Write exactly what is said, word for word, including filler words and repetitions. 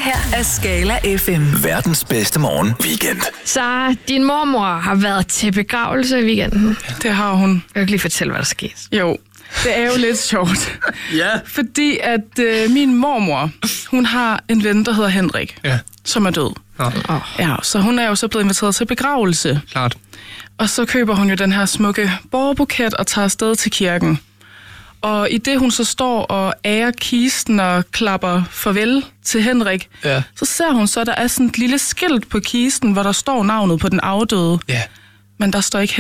her er Skala F M. Verdens bedste morgen weekend. Så din mormor har været til begravelse i weekenden. Det har hun. Jeg kan ikke lige fortælle, hvad der skete. Jo, det er jo lidt sjovt. Ja. Fordi at øh, min mormor, hun har en ven, der hedder Henrik, Ja. som er død. Oh. Ja, så hun er jo så blevet inviteret til begravelse. Klart. Og så køber hun jo den her smukke borgerbuket og tager afsted til kirken. Og i det hun så står og ærer kisten og klapper farvel til Henrik, Ja. så ser hun så, at der er sådan et lille skilt på kisten, hvor der står navnet på den afdøde. Ja. Men der står ikke